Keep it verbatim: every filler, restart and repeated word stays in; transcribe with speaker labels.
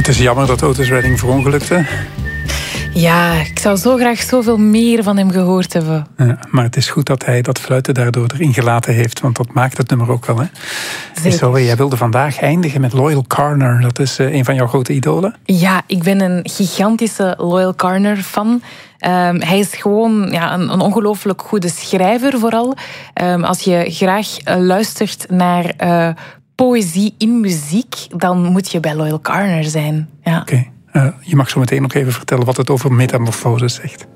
Speaker 1: Het is jammer dat Otis Redding verongelukte.
Speaker 2: Ja, ik zou zo graag zoveel meer van hem gehoord hebben.
Speaker 1: Ja, maar het is goed dat hij dat fluiten daardoor erin gelaten heeft, want dat maakt het nummer ook wel. Hè? Zo, jij wilde vandaag eindigen met Loyle Carner. Dat is uh, een van jouw grote idolen.
Speaker 2: Ja, ik ben een gigantische Loyle Carner-fan. Um, hij is gewoon ja, een, een ongelooflijk goede schrijver vooral. Um, als je graag uh, luistert naar uh, poëzie in muziek, dan moet je bij Loyle Carner zijn. Ja.
Speaker 1: Oké. Okay. Uh, je mag zo meteen nog even vertellen wat het over Metamorphose zegt.